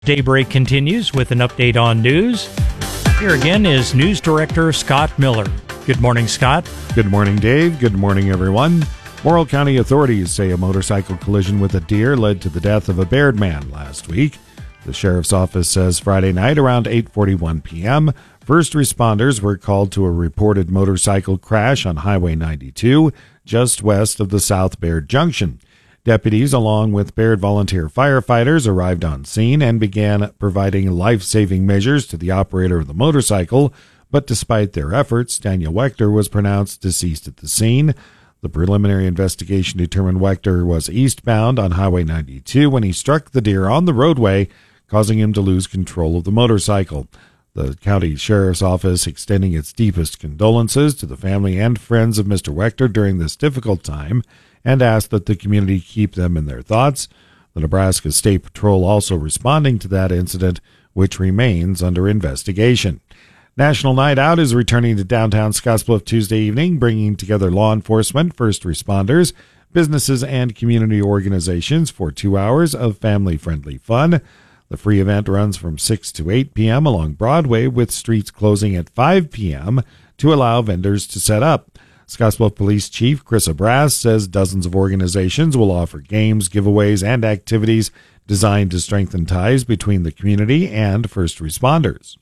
Daybreak continues with an update on news. Here again is News Director Scott Miller. Good morning, Scott. Good morning, Dave. Good morning, everyone. Morrill County authorities say a motorcycle collision with a deer led to the death of a Baird man last week. The sheriff's office says Friday night around 8:41 p.m., first responders were called to a reported motorcycle crash on Highway 92, just west of the South Baird Junction. Deputies, along with Baird volunteer firefighters, arrived on scene and began providing life-saving measures to the operator of the motorcycle, but despite their efforts, Daniel Wechter was pronounced deceased at the scene. The preliminary investigation determined Wechter was eastbound on Highway 92 when he struck the deer on the roadway, causing him to lose control of the motorcycle. The county sheriff's office extending its deepest condolences to the family and friends of Mr. Wechter during this difficult time and asked that the community keep them in their thoughts. The Nebraska State Patrol also responding to that incident, which remains under investigation. National Night Out is returning to downtown Scottsbluff Tuesday evening, bringing together law enforcement, first responders, businesses, and community organizations for 2 hours of family-friendly fun. The free event runs from 6 to 8 p.m. along Broadway, with streets closing at 5 p.m. to allow vendors to set up. Scottsbluff Police Chief Chris Abras says dozens of organizations will offer games, giveaways, and activities designed to strengthen ties between the community and first responders.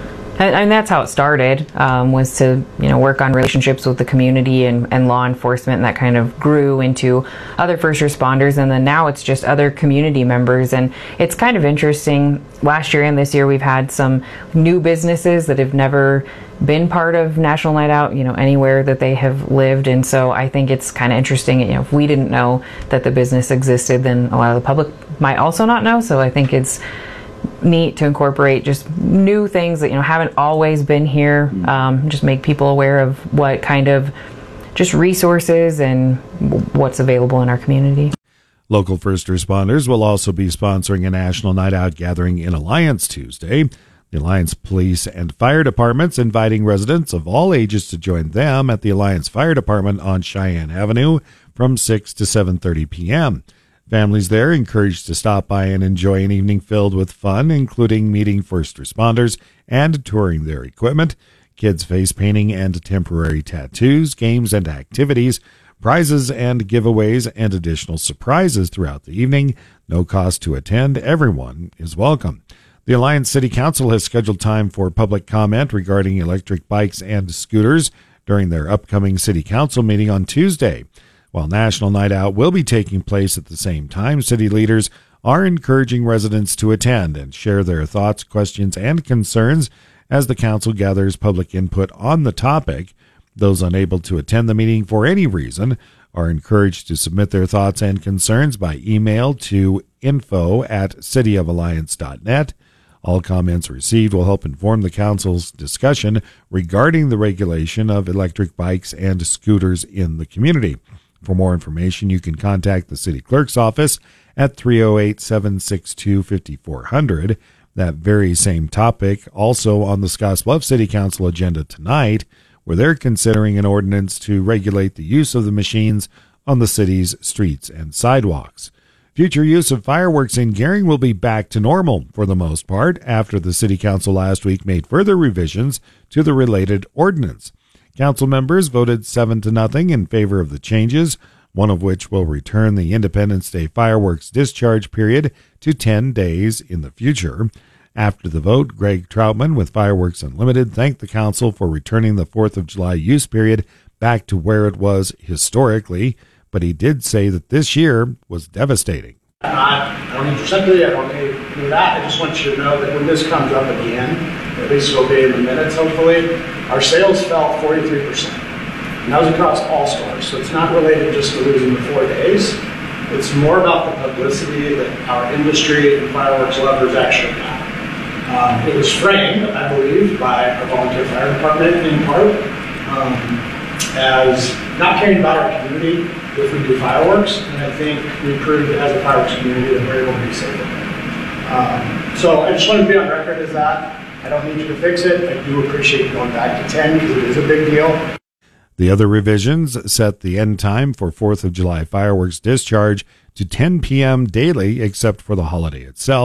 And that's how it started, was to work on relationships with the community and law enforcement, and that kind of grew into other first responders, and then now it's just other community members. And it's kind of interesting. Last year and this year we've had some new businesses that have never been part of National Night Out, anywhere that they have lived. And so I think it's kind of interesting. If we didn't know that the business existed, then a lot of the public might also not know. So I think it's neat to incorporate just new things that haven't always been here, just make people aware of what kind of just resources and what's available in our community. Local first responders will also be sponsoring a National Night Out gathering in Alliance Tuesday. The Alliance Police and Fire Departments inviting residents of all ages to join them at the Alliance Fire Department on Cheyenne Avenue from 6 to 7:30 p.m. Families there encouraged to stop by and enjoy an evening filled with fun, including meeting first responders and touring their equipment, kids face painting and temporary tattoos, games and activities, prizes and giveaways, and additional surprises throughout the evening. No cost to attend. Everyone is welcome. The Alliance City Council has scheduled time for public comment regarding electric bikes and scooters during their upcoming City Council meeting on Tuesday. While National Night Out will be taking place at the same time, city leaders are encouraging residents to attend and share their thoughts, questions, and concerns as the council gathers public input on the topic. Those unable to attend the meeting for any reason are encouraged to submit their thoughts and concerns by email to info@cityofalliance.net. All comments received will help inform the council's discussion regarding the regulation of electric bikes and scooters in the community. For more information, you can contact the city clerk's office at 308-762-5400. That very same topic also on the Scottsbluff City Council agenda tonight, where they're considering an ordinance to regulate the use of the machines on the city's streets and sidewalks. Future use of fireworks in Gering will be back to normal for the most part after the City Council last week made further revisions to the related ordinance. Council members voted 7-0 in favor of the changes, one of which will return the Independence Day fireworks discharge period to 10 days in the future. After the vote, Greg Troutman with Fireworks Unlimited thanked the council for returning the 4th of July use period back to where it was historically, but he did say that this year was devastating. I don't need your sympathy, I don't need that. I just want you to know that when this comes up again, at least it'll be in the minutes hopefully, our sales fell 43%. And that was across all stores. So it's not related just to losing the 4 days. It's more about the publicity that our industry and fireworks lovers actually got. It was framed, I believe, by our volunteer fire department in part as not caring about our community if we do fireworks, and I think we proved as a fireworks community that we're able to be safe. So I just want to be on record as that. I don't need you to fix it. I do appreciate going back to 10 because it is a big deal. The other revisions set the end time for 4th of July fireworks discharge to 10 p.m. daily except for the holiday itself,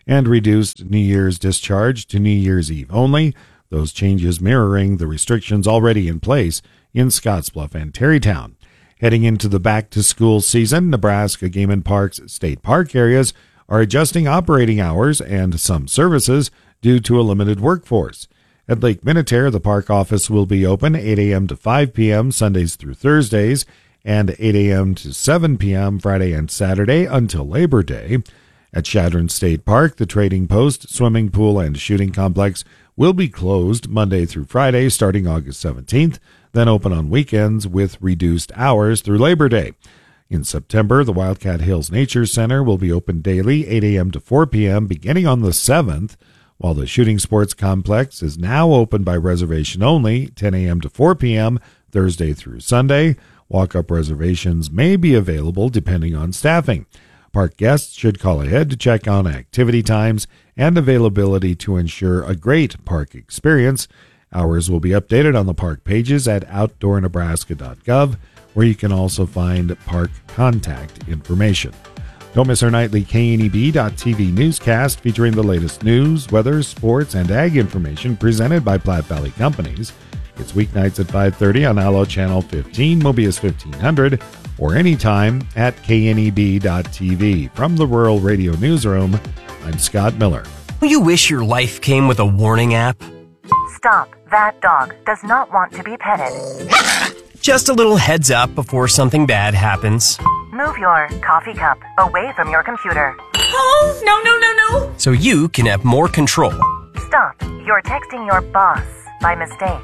and reduced New Year's discharge to New Year's Eve only, those changes mirroring the restrictions already in place in Scottsbluff and Terrytown. Heading into the back-to-school season, Nebraska Game and Parks state park areas are adjusting operating hours and some services due to a limited workforce. At Lake Minneterre, the park office will be open 8 a.m. to 5 p.m. Sundays through Thursdays and 8 a.m. to 7 p.m. Friday and Saturday until Labor Day. At Chadron State Park, the Trading Post, swimming pool, and shooting complex will be closed Monday through Friday starting August 17th, then open on weekends with reduced hours through Labor Day. In September, the Wildcat Hills Nature Center will be open daily 8 a.m. to 4 p.m. beginning on the 7th, while the Shooting Sports Complex is now open by reservation only 10 a.m. to 4 p.m. Thursday through Sunday. Walk-up reservations may be available depending on staffing. Park guests should call ahead to check on activity times and availability to ensure a great park experience. Hours will be updated on the park pages at outdoornebraska.gov, where you can also find park contact information. Don't miss our nightly KNEB.TV newscast featuring the latest news, weather, sports, and ag information presented by Platte Valley Companies. It's weeknights at 5:30 on Allo Channel 15, Mobius 1500, or anytime at KNEB.TV. From the Rural Radio Newsroom, I'm Scott Miller. You wish your life came with a warning app? Stop. That dog does not want to be petted. Just a little heads up before something bad happens. Move your coffee cup away from your computer. Oh, no. So you can have more control. Stop. You're texting your boss by mistake.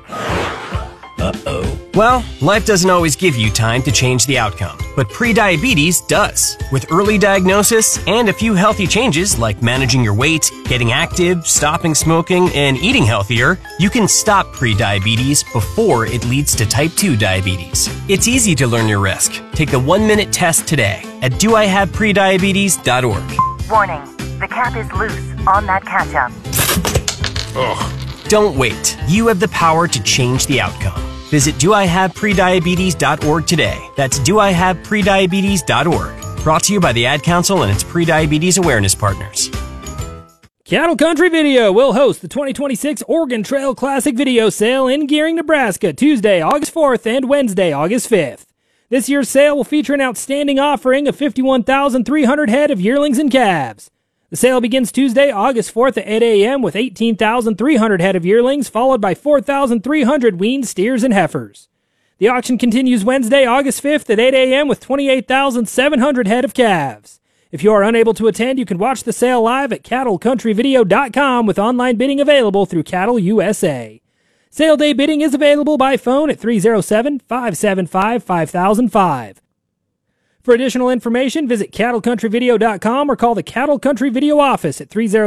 Well, life doesn't always give you time to change the outcome, but prediabetes does. With early diagnosis and a few healthy changes like managing your weight, getting active, stopping smoking, and eating healthier, you can stop prediabetes before it leads to type 2 diabetes. It's easy to learn your risk. Take the 1-minute test today at doihaveprediabetes.org. Warning. The cap is loose on that ketchup. Don't wait. You have the power to change the outcome. Visit doihaveprediabetes.org today. That's doihaveprediabetes.org. Brought to you by the Ad Council and its prediabetes awareness partners. Cattle Country Video will host the 2026 Oregon Trail Classic Video Sale in Gearing, Nebraska, Tuesday, August 4th and Wednesday, August 5th. This year's sale will feature an outstanding offering of 51,300 head of yearlings and calves. The sale begins Tuesday, August 4th at 8 a.m. with 18,300 head of yearlings, followed by 4,300 weaned steers and heifers. The auction continues Wednesday, August 5th at 8 a.m. with 28,700 head of calves. If you are unable to attend, you can watch the sale live at cattlecountryvideo.com with online bidding available through Cattle USA. Sale day bidding is available by phone at 307-575-5005. For additional information, visit cattlecountryvideo.com or call the Cattle Country Video office at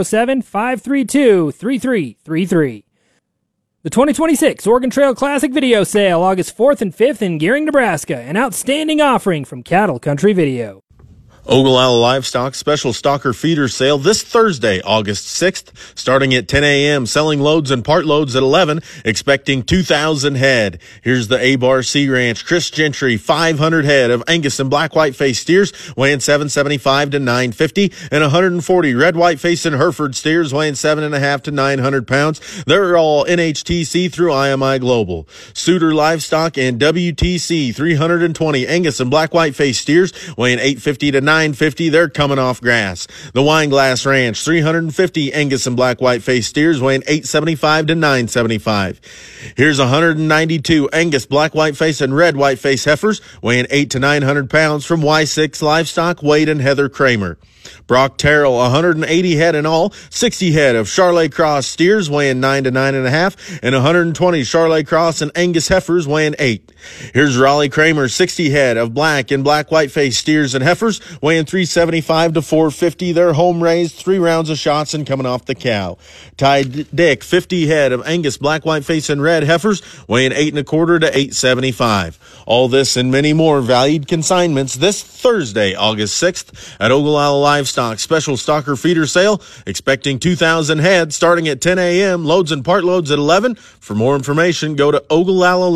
307-532-3333. The 2026 Oregon Trail Classic Video Sale, August 4th and 5th in Gearing, Nebraska. An outstanding offering from Cattle Country Video. Ogallala Livestock Special Stalker Feeder Sale this Thursday, August 6th, starting at 10 a.m., selling loads and part loads at 11, expecting 2,000 head. Here's the A-Bar Sea Ranch Chris Gentry, 500 head of Angus and black white-faced steers weighing 775 to 950, and 140 red white-faced and Hereford steers weighing 7.5 to 900 pounds. They're all NHTC through IMI Global. Suitor Livestock and WTC, 320 Angus and black white-faced steers weighing 850 to 950, they're coming off grass. The Wineglass Ranch, 350 Angus and black white-faced steers weighing 875 to 975. Here's 192 Angus black white-faced and red white-faced heifers weighing 8 to 900 pounds from Y6 Livestock, Wade and Heather Kramer. Brock Terrell, 180 head in all, 60 head of Charolais Cross steers weighing 9 to 9.5, and 120 Charolais Cross and Angus heifers weighing 8. Here's Raleigh Kramer, 60 head of black and black white-faced steers and heifers weighing 375 to 450. They're home raised, 3 rounds of shots and coming off the cow. Ty Dick, 50 head of Angus black white-faced and red heifers weighing 8.25 to 875. All this and many more valued consignments this Thursday, August 6th at Ogallala Livestock Special Stalker Feeder Sale, expecting 2,000 head starting at 10 a.m., loads and part loads at 11. For more information, go to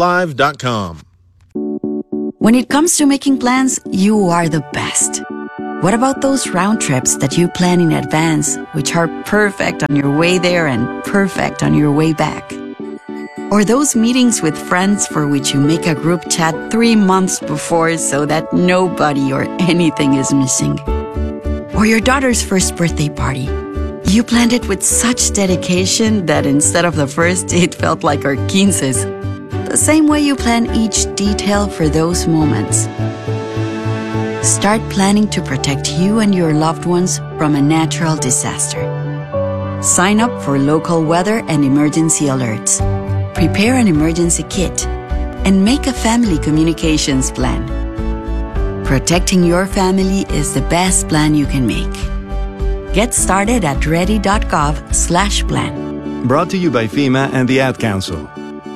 OgallaLaLive.com. When it comes to making plans, you are the best. What about those round trips that you plan in advance, which are perfect on your way there and perfect on your way back? Or those meetings with friends for which you make a group chat 3 months before so that nobody or anything is missing? Or your daughter's first birthday party. You planned it with such dedication that instead of the first, it felt like our 15s. The same way you plan each detail for those moments. Start planning to protect you and your loved ones from a natural disaster. Sign up for local weather and emergency alerts. Prepare an emergency kit. And make a family communications plan. Protecting your family is the best plan you can make. Get started at ready.gov/plan. Brought to you by FEMA and the Ad Council.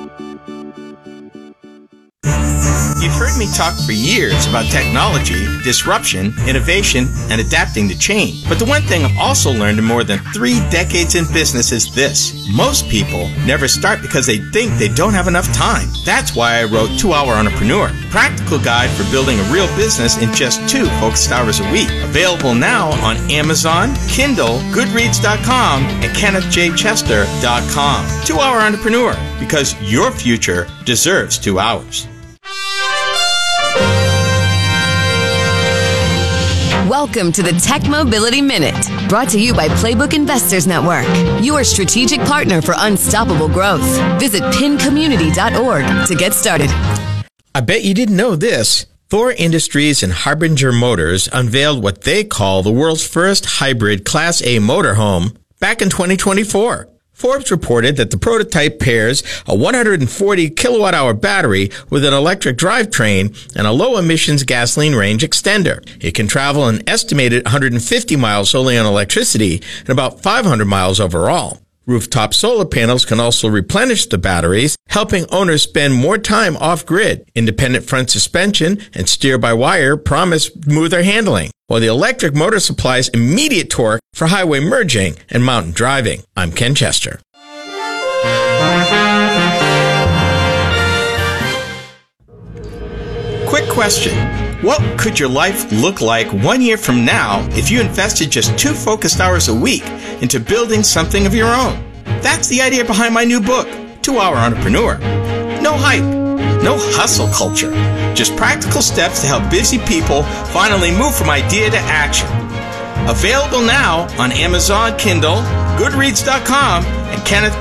You've heard me talk for years about technology, disruption, innovation, and adapting to change. But the one thing I've also learned in more than 3 decades in business is this. Most people never start because they think they don't have enough time. That's why I wrote 2 Hour Entrepreneur, a practical guide for building a real business in just 2 focused hours a week. Available now on Amazon, Kindle, Goodreads.com, and KennethJChester.com. 2 Hour Entrepreneur, because your future deserves 2 hours. Welcome to the Tech Mobility Minute, brought to you by Playbook Investors Network, your strategic partner for unstoppable growth. Visit pincommunity.org to get started. I bet you didn't know this. Thor Industries and Harbinger Motors unveiled what they call the world's first hybrid Class A motorhome back in 2024. Forbes reported that the prototype pairs a 140 kilowatt-hour battery with an electric drivetrain and a low-emissions gasoline range extender. It can travel an estimated 150 miles solely on electricity and about 500 miles overall. Rooftop solar panels can also replenish the batteries, helping owners spend more time off-grid. Independent front suspension and steer-by-wire promise smoother handling, while the electric motor supplies immediate torque for highway merging and mountain driving. I'm Ken Chester. Quick question. What could your life look like 1 year from now if you invested just 2 focused hours a week into building something of your own? That's the idea behind my new book, 2 Hour Entrepreneur. No hype, no hustle culture, just practical steps to help busy people finally move from idea to action. Available now on Amazon, Kindle, Goodreads.com, and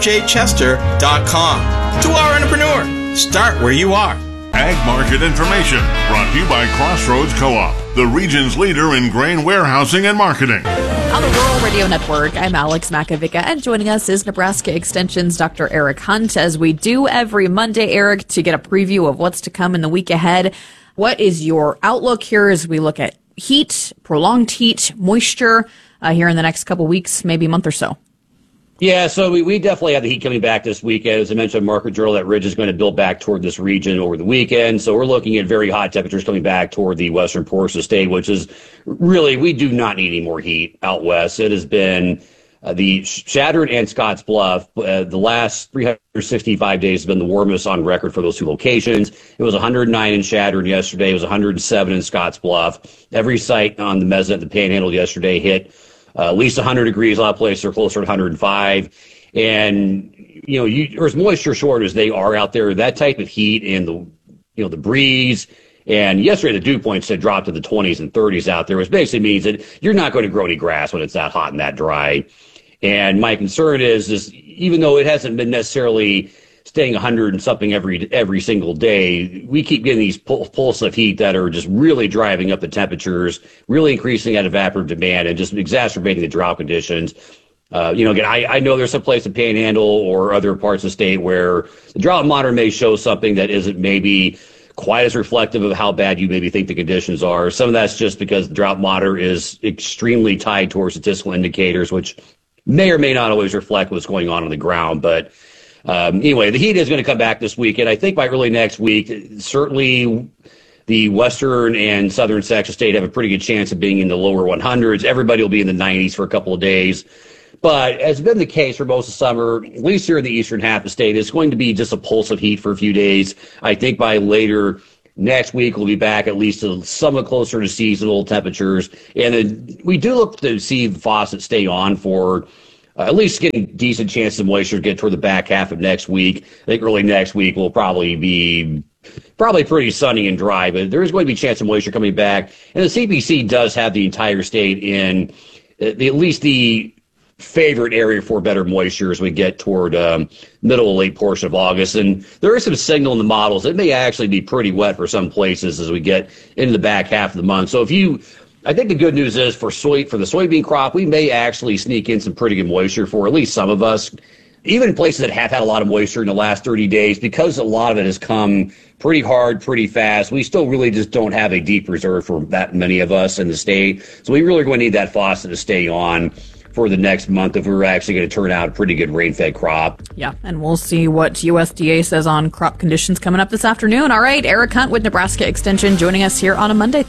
KennethJChester.com. 2 Hour Entrepreneur. Start where you are. Ag Market Information, brought to you by Crossroads Co-op, the region's leader in grain warehousing and marketing. On the Rural Radio Network, I'm Alex Makovica, and joining us is Nebraska Extension's Dr. Eric Hunt, as we do every Monday, Eric, to get a preview of what's to come in the week ahead. What is your outlook here as we look at heat, prolonged heat, moisture here in the next couple weeks, maybe a month or so? Yeah, so we definitely have the heat coming back this weekend. As I mentioned, market journal, that ridge is going to build back toward this region over the weekend. So we're looking at very hot temperatures coming back toward the western portion of the state, which is really, we do not need any more heat out west. It has been the Chadron and Scotts Bluff. The last 365 days has been the warmest on record for those 2 locations. It was 109 in Chadron yesterday. It was 107 in Scotts Bluff. Every site on the Mesonet, the Panhandle yesterday hit at least 100 degrees. A lot of places are closer to 105. And, there's moisture short as they are out there. That type of heat and the breeze. And yesterday, the dew points had dropped to the 20s and 30s out there, which basically means that you're not going to grow any grass when it's that hot and that dry. And my concern is even though it hasn't been necessarily staying 100 and something every single day, we keep getting these pulses of heat that are just really driving up the temperatures, really increasing that evaporative demand and just exacerbating the drought conditions. Again, I know there's some place in Panhandle or other parts of the state where the drought monitor may show something that isn't maybe quite as reflective of how bad you maybe think the conditions are. Some of that's just because the drought monitor is extremely tied towards statistical indicators, which may or may not always reflect what's going on the ground. But anyway, the heat is going to come back this weekend. I think by early next week, certainly the western and southern section of the state have a pretty good chance of being in the lower 100s. Everybody will be in the 90s for a couple of days. But as has been the case for most of the summer, at least here in the eastern half of the state, it's going to be just a pulse of heat for a few days. I think by later Next week, we'll be back at least to somewhat closer to seasonal temperatures. And then we do look to see the faucet stay on for at least getting decent chances of moisture to get toward the back half of next week. I think early next week will probably be pretty sunny and dry, but there is going to be a chance of moisture coming back. And the CPC does have the entire state in at least the favorite area for better moisture as we get toward middle to late portion of August. And there is some signal in the models. It may actually be pretty wet for some places as we get into the back half of the month. So I think the good news is for the soybean crop, we may actually sneak in some pretty good moisture for at least some of us. Even places that have had a lot of moisture in the last 30 days, because a lot of it has come pretty hard, pretty fast, we still really just don't have a deep reserve for that many of us in the state. So we really are going to need that faucet to stay on for the next month if we're actually going to turn out a pretty good rain-fed crop. Yeah, and we'll see what USDA says on crop conditions coming up this afternoon. All right, Eric Hunt with Nebraska Extension joining us here on a Monday.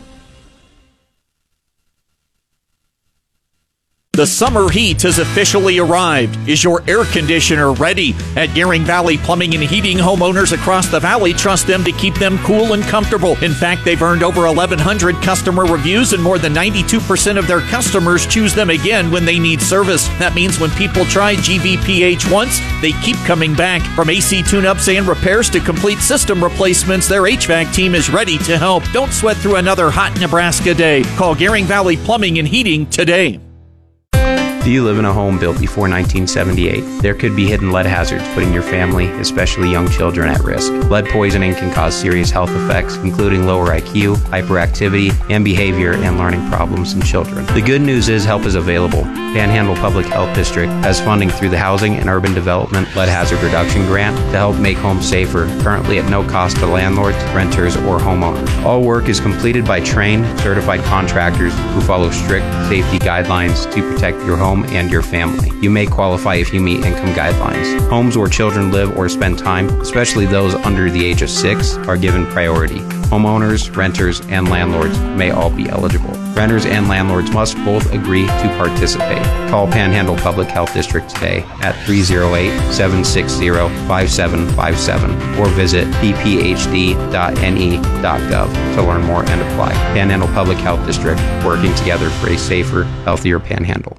The summer heat has officially arrived. Is your air conditioner ready? At Gering Valley Plumbing and Heating, homeowners across the valley trust them to keep them cool and comfortable. In fact, they've earned over 1,100 customer reviews, and more than 92% of their customers choose them again when they need service. That means when people try GVPH once, they keep coming back. From AC tune-ups and repairs to complete system replacements, their HVAC team is ready to help. Don't sweat through another hot Nebraska day. Call Gering Valley Plumbing and Heating today. Do you live in a home built before 1978? There could be hidden lead hazards putting your family, especially young children, at risk. Lead poisoning can cause serious health effects, including lower IQ, hyperactivity, and behavior and learning problems in children. The good news is help is available. Panhandle Public Health District has funding through the Housing and Urban Development Lead Hazard Reduction Grant to help make homes safer, currently at no cost to landlords, renters, or homeowners. All work is completed by trained, certified contractors who follow strict safety guidelines to protect your home and your family. You may qualify if you meet income guidelines. Homes where children live or spend time, especially those under the age of 6, are given priority. Homeowners, renters, and landlords may all be eligible. Renters and landlords must both agree to participate. Call Panhandle Public Health District today at 308-760-5757 or visit pphd.ne.gov to learn more and apply. Panhandle Public Health District, working together for a safer, healthier Panhandle.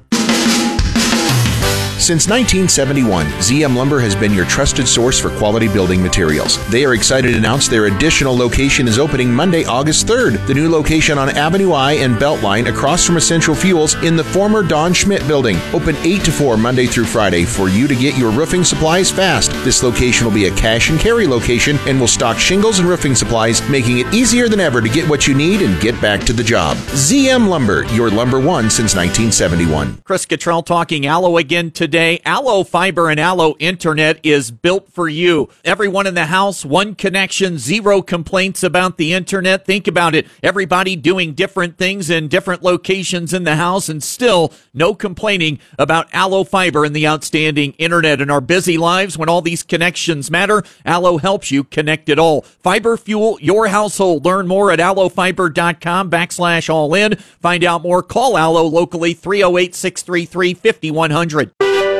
Since 1971, ZM Lumber has been your trusted source for quality building materials. They are excited to announce their additional location is opening Monday, August 3rd. The new location on Avenue I and Beltline across from Essential Fuels in the former Don Schmidt building. Open 8 to 4 Monday through Friday for you to get your roofing supplies fast. This location will be a cash and carry location and will stock shingles and roofing supplies, making it easier than ever to get what you need and get back to the job. ZM Lumber, your lumber one since 1971. Chris Cottrell talking Allo again today. Allo Fiber and Allo Internet is built for you. Everyone in the house, one connection, zero complaints about the internet. Think about it. Everybody doing different things in different locations in the house, and still no complaining about Allo Fiber and the outstanding internet. In our busy lives, when all these connections matter, Allo helps you connect it all. Fiber fuel your household. Learn more at allofiber.com/all in. Find out more. Call Allo locally, 308-633-5100.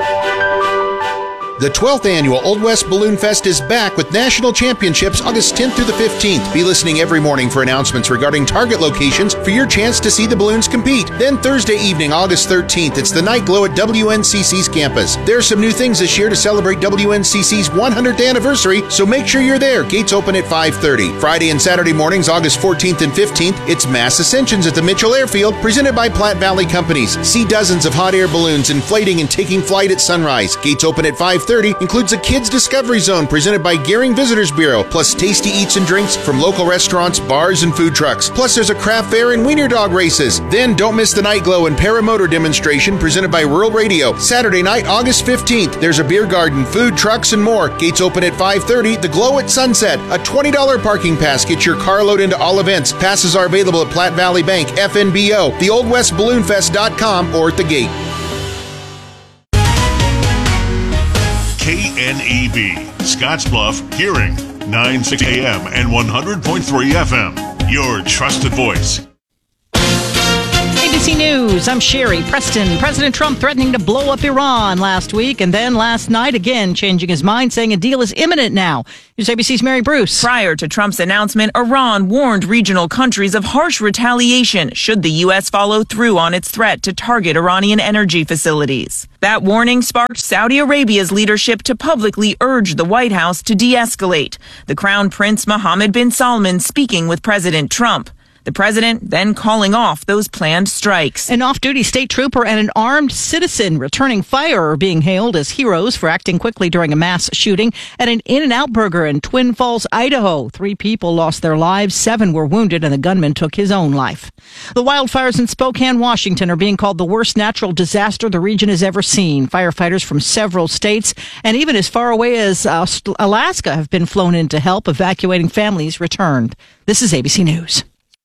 The 12th annual Old West Balloon Fest is back with national championships August 10th through the 15th. Be listening every morning for announcements regarding target locations for your chance to see the balloons compete. Then Thursday evening, August 13th, it's the Night Glow at WNCC's campus. There are some new things this year to celebrate WNCC's 100th anniversary, so make sure you're there. Gates open at 5:30. Friday and Saturday mornings, August 14th and 15th, it's Mass Ascensions at the Mitchell Airfield, presented by Platte Valley Companies. See dozens of hot air balloons inflating and taking flight at sunrise. Gates open at 5:30. Includes a Kids Discovery Zone presented by Gering Visitors Bureau, plus tasty eats and drinks from local restaurants, bars, and food trucks. Plus there's a craft fair and wiener dog races. Then don't miss the Night Glow and Paramotor demonstration presented by Rural Radio. Saturday night, August 15th, there's a beer garden, food trucks, and more. Gates open at 5:30. The Glow at Sunset, a $20 parking pass gets your car load into all events. Passes are available at Platte Valley Bank, FNBO, theoldwestballoonfest.com, or at the gate. KNEB, Scottsbluff, Gering, 960 AM and 100.3 FM. Your trusted voice. Hey, ABC News, I'm Sherry Preston. President Trump threatening to blow up Iran last week, and then last night again changing his mind, saying a deal is imminent now. Here's ABC's Mary Bruce. Prior to Trump's announcement, Iran warned regional countries of harsh retaliation should the U.S. follow through on its threat to target Iranian energy facilities. That warning sparked Saudi Arabia's leadership to publicly urge the White House to de-escalate. The Crown Prince Mohammed bin Salman speaking with President Trump. The president then calling off those planned strikes. An off-duty state trooper and an armed citizen returning fire are being hailed as heroes for acting quickly during a mass shooting at an In-N-Out Burger in Twin Falls, Idaho. 3 people lost their lives, 7 were wounded, and the gunman took his own life. The wildfires in Spokane, Washington are being called the worst natural disaster the region has ever seen. Firefighters from several states and even as far away as Alaska have been flown in to help evacuating families returned. This is ABC News.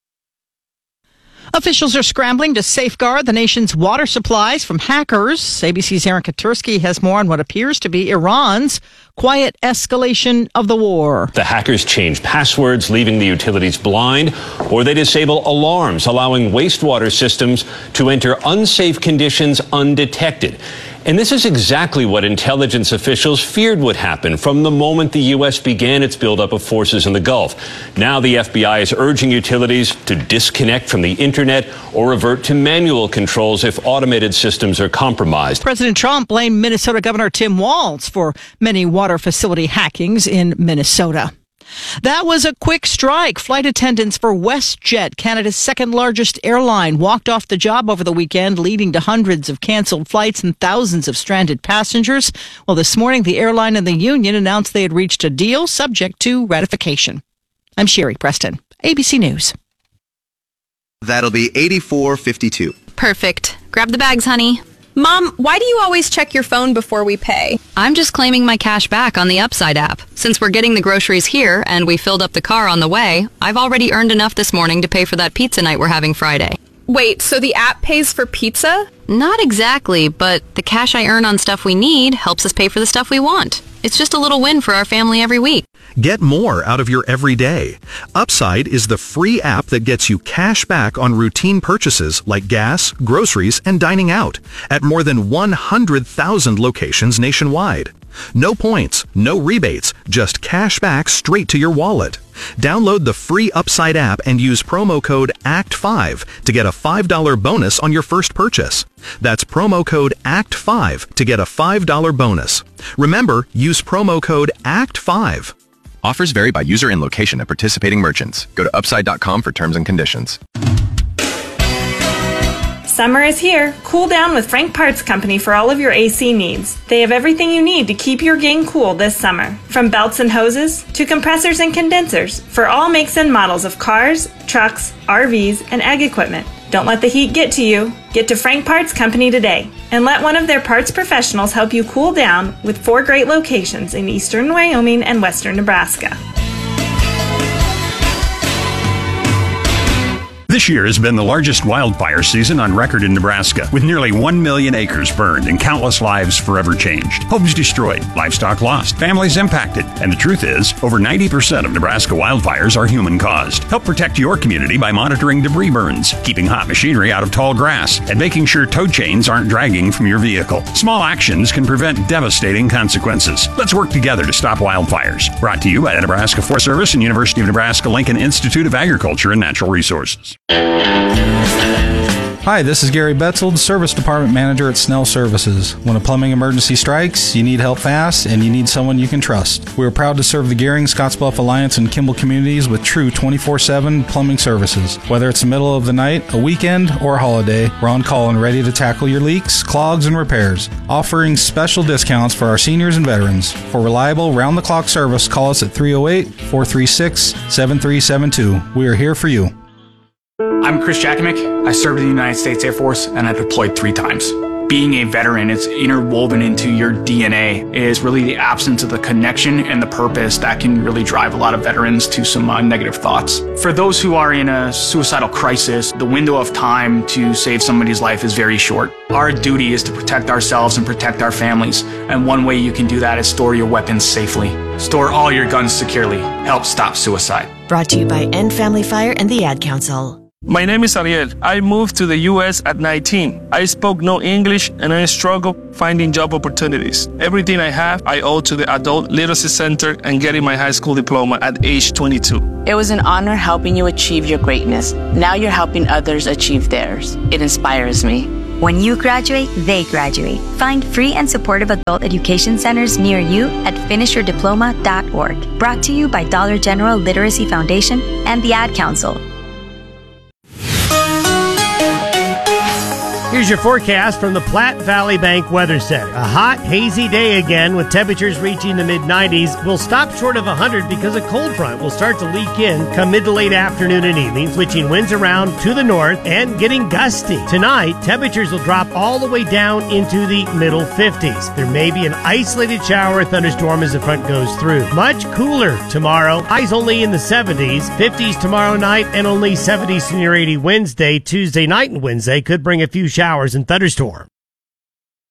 Officials are scrambling to safeguard the nation's water supplies from hackers. ABC's Aaron Katursky has more on what appears to be Iran's quiet escalation of the war. The hackers change passwords, leaving the utilities blind, or they disable alarms, allowing wastewater systems to enter unsafe conditions undetected. And this is exactly what intelligence officials feared would happen from the moment the U.S. began its buildup of forces in the Gulf. Now the FBI is urging utilities to disconnect from the internet or revert to manual controls if automated systems are compromised. President Trump blamed Minnesota Governor Tim Walz for many water facility hackings in Minnesota. That was a quick strike. Flight attendants for WestJet, Canada's second largest airline, walked off the job over the weekend, leading to hundreds of canceled flights and thousands of stranded passengers. Well, this morning, the airline and the union announced they had reached a deal subject to ratification. I'm Sherry Preston, ABC News. That'll be $84.52. Perfect. Grab the bags, honey. Mom, why do you always check your phone before we pay? I'm just claiming my cash back on the Upside app. Since we're getting the groceries here and we filled up the car on the way, I've already earned enough this morning to pay for that pizza night we're having Friday. Wait, so the app pays for pizza? Not exactly, but the cash I earn on stuff we need helps us pay for the stuff we want. It's just a little win for our family every week. Get more out of your everyday. Upside is the free app that gets you cash back on routine purchases like gas, groceries, and dining out at more than 100,000 locations nationwide. No points, no rebates, just cash back straight to your wallet. Download the free Upside app and use promo code ACT5 to get a $5 bonus on your first purchase. That's promo code ACT5 to get a $5 bonus. Remember, use promo code ACT5. Offers vary by user and location at participating merchants. Go to upside.com for terms and conditions. Summer is here. Cool down with Frank Parts Company for all of your AC needs. They have everything you need to keep your gang cool this summer. From belts and hoses to compressors and condensers for all makes and models of cars, trucks, RVs, and ag equipment. Don't let the heat get to you. Get to Frank Parts Company today and let one of their parts professionals help you cool down with 4 great locations in eastern Wyoming and western Nebraska. This year has been the largest wildfire season on record in Nebraska, with nearly 1 million acres burned and countless lives forever changed. Homes destroyed, livestock lost, families impacted. And the truth is, over 90% of Nebraska wildfires are human-caused. Help protect your community by monitoring debris burns, keeping hot machinery out of tall grass, and making sure tow chains aren't dragging from your vehicle. Small actions can prevent devastating consequences. Let's work together to stop wildfires. Brought to you by the Nebraska Forest Service and University of Nebraska-Lincoln Institute of Agriculture and Natural Resources. Hi, this is Gary Betzold, Service Department Manager at Snell Services. When a plumbing emergency strikes, you need help fast, and you need someone you can trust. We are proud to serve the Gehring, Scottsbluff Alliance, and Kimball communities with true 24/7 plumbing services. Whether it's the middle of the night, a weekend, or a holiday, we're on call and ready to tackle your leaks, clogs, and repairs. Offering special discounts for our seniors and veterans. For reliable, round-the-clock service, call us at 308-436-7372. We are here for you. I'm Chris Jakimick. I served in the United States Air Force and I deployed 3 times. Being a veteran, it's interwoven into your DNA. It is really the absence of the connection and the purpose that can really drive a lot of veterans to some negative thoughts. For those who are in a suicidal crisis, the window of time to save somebody's life is very short. Our duty is to protect ourselves and protect our families. And one way you can do that is store your weapons safely. Store all your guns securely. Help stop suicide. Brought to you by End Family Fire and the Ad Council. My name is Ariel. I moved to the U.S. at 19. I spoke no English and I struggled finding job opportunities. Everything I have, I owe to the Adult Literacy Center and getting my high school diploma at age 22. It was an honor helping you achieve your greatness. Now you're helping others achieve theirs. It inspires me. When you graduate, they graduate. Find free and supportive adult education centers near you at finishyourdiploma.org. Brought to you by Dollar General Literacy Foundation and the Ad Council. Here's your forecast from the Platte Valley Bank Weather Center. A hot, hazy day again with temperatures reaching the mid-90s. We'll stop short of 100 because a cold front will start to leak in come mid to late afternoon and evening, switching winds around to the north and getting gusty. Tonight, temperatures will drop all the way down into the middle 50s. There may be an isolated shower or thunderstorm as the front goes through. Much cooler tomorrow. Highs only in the 70s, 50s tomorrow night, and only 70s to near 80 Wednesday. Tuesday night and Wednesday could bring a few showers and thunderstorms.